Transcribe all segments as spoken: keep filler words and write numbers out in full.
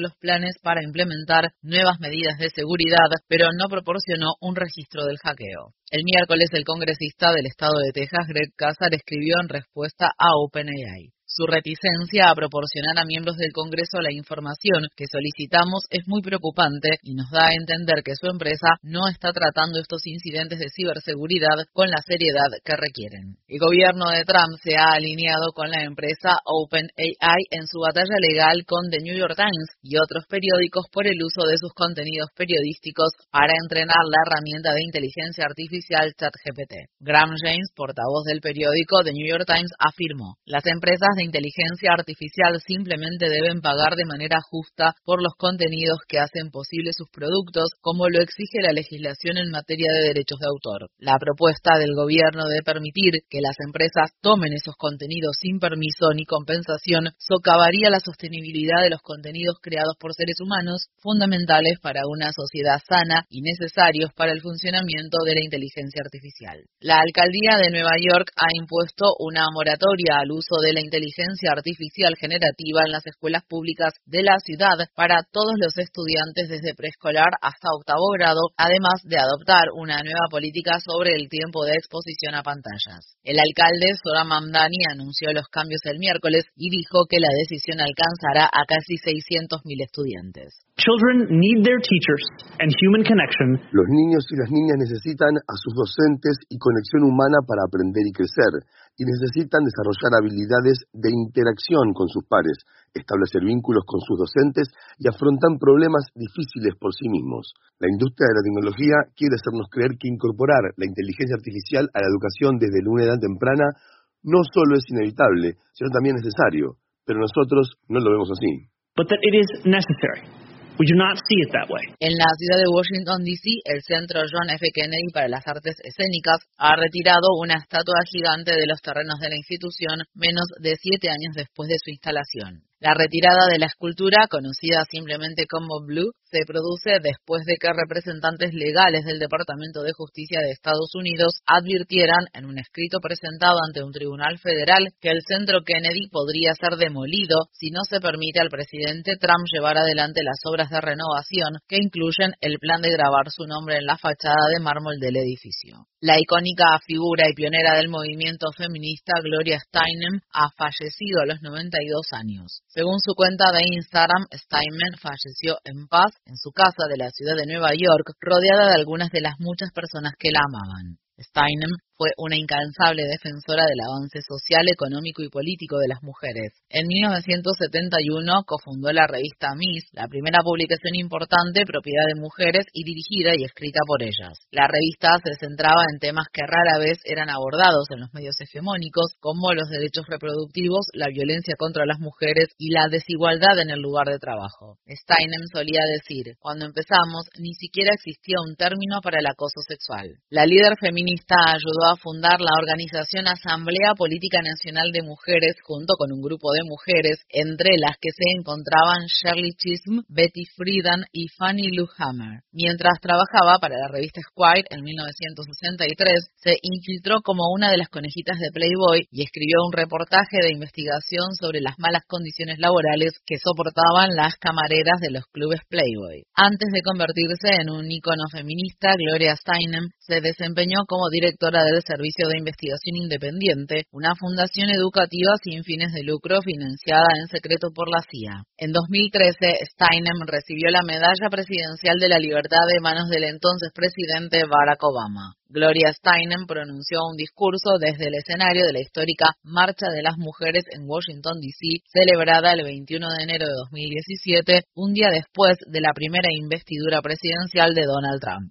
los planes para implementar nuevas medidas de seguridad, pero no proporcionó un registro del hackeo. El miércoles, el congresista del estado de Texas, Greg Casar, escribió en respuesta a OpenAI: su reticencia a proporcionar a miembros del Congreso la información que solicitamos es muy preocupante y nos da a entender que su empresa no está tratando estos incidentes de ciberseguridad con la seriedad que requieren. El gobierno de Trump se ha alineado con la empresa OpenAI en su batalla legal con The New York Times y otros periódicos por el uso de sus contenidos periodísticos para entrenar la herramienta de inteligencia artificial ChatGPT. Graham James, portavoz del periódico The New York Times, afirmó: las empresas de inteligencia artificial simplemente deben pagar de manera justa por los contenidos que hacen posible sus productos, como lo exige la legislación en materia de derechos de autor. La propuesta del gobierno de permitir que las empresas tomen esos contenidos sin permiso ni compensación socavaría la sostenibilidad de los contenidos creados por seres humanos, fundamentales para una sociedad sana y necesarios para el funcionamiento de la inteligencia artificial. La alcaldía de Nueva York ha impuesto una moratoria al uso de la inteligencia artificial generativa en las escuelas públicas de la ciudad para todos los estudiantes desde preescolar hasta octavo grado, además de adoptar una nueva política sobre el tiempo de exposición a pantallas. El alcalde Zohran Mamdani anunció los cambios el miércoles y dijo que la decisión alcanzará a casi seiscientos mil estudiantes. Children need their teachers and human connection. Los niños y las niñas necesitan a sus docentes y conexión humana para aprender y crecer, y necesitan desarrollar habilidades de interacción con sus pares, establecer vínculos con sus docentes y afrontar problemas difíciles por sí mismos. La industria de la tecnología quiere hacernos creer que incorporar la inteligencia artificial a la educación desde una edad temprana no solo es inevitable, sino también necesario, pero nosotros no lo vemos así. But that it is necessary. We do not see it that way. En la ciudad de Washington, D C, el Centro John F. Kennedy para las Artes Escénicas ha retirado una estatua gigante de los terrenos de la institución menos de siete años después de su instalación. La retirada de la escultura, conocida simplemente como Blue, se produce después de que representantes legales del Departamento de Justicia de Estados Unidos advirtieran en un escrito presentado ante un tribunal federal que el Centro Kennedy podría ser demolido si no se permite al presidente Trump llevar adelante las obras de renovación que incluyen el plan de grabar su nombre en la fachada de mármol del edificio. La icónica figura y pionera del movimiento feminista Gloria Steinem ha fallecido a los noventa y dos años. Según su cuenta de Instagram, Steinem falleció en paz en su casa de la ciudad de Nueva York, rodeada de algunas de las muchas personas que la amaban. Steinem fue una incansable defensora del avance social, económico y político de las mujeres. En mil novecientos setenta y uno cofundó la revista Miss, la primera publicación importante propiedad de mujeres y dirigida y escrita por ellas. La revista se centraba en temas que rara vez eran abordados en los medios hegemónicos, como los derechos reproductivos, la violencia contra las mujeres y la desigualdad en el lugar de trabajo. Steinem solía decir: cuando empezamos, ni siquiera existía un término para el acoso sexual. La líder feminista ayudó a fundar la organización Asamblea Política Nacional de Mujeres junto con un grupo de mujeres, entre las que se encontraban Shirley Chisholm, Betty Friedan y Fannie Lou Hamer. Mientras trabajaba para la revista Esquire en mil novecientos sesenta y tres, se infiltró como una de las conejitas de Playboy y escribió un reportaje de investigación sobre las malas condiciones laborales que soportaban las camareras de los clubes Playboy. Antes de convertirse en un ícono feminista, Gloria Steinem se desempeñó como directora del Servicio de Investigación Independiente, una fundación educativa sin fines de lucro financiada en secreto por la C I A. En dos mil trece, Steinem recibió la Medalla Presidencial de la Libertad de manos del entonces presidente Barack Obama. Gloria Steinem pronunció un discurso desde el escenario de la histórica Marcha de las Mujeres en Washington, D C, celebrada el veintiuno de enero de dos mil diecisiete, un día después de la primera investidura presidencial de Donald Trump.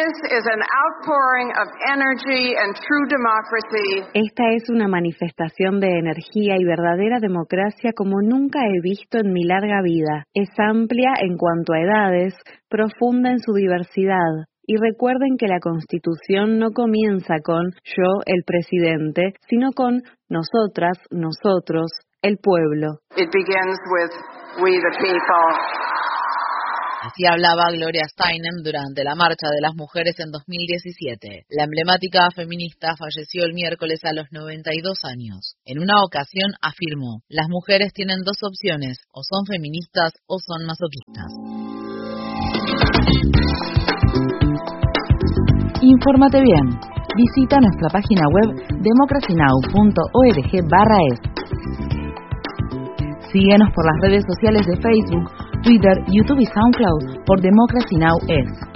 Esta es una manifestación de energía y verdadera democracia como nunca he visto en mi larga vida. Es amplia en cuanto a edades, profunda en su diversidad. Y recuerden que la Constitución no comienza con yo, el presidente, sino con nosotras, nosotros, el pueblo. It begins with we the people. Así hablaba Gloria Steinem durante la Marcha de las Mujeres en dos mil diecisiete. La emblemática feminista falleció el miércoles a los noventa y dos años. En una ocasión afirmó: las mujeres tienen dos opciones, o son feministas o son masoquistas. Infórmate bien. Visita nuestra página web democracy now punto org barra es. Síguenos por las redes sociales de Facebook, Twitter, YouTube y SoundCloud por Democracy Now! Es.